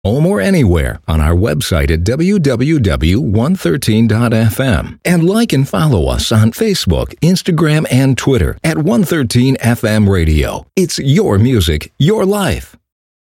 home or anywhere on our website at www.113.fm. And like and follow us on Facebook, Instagram, and Twitter at 113 FM Radio. It's your music, your life.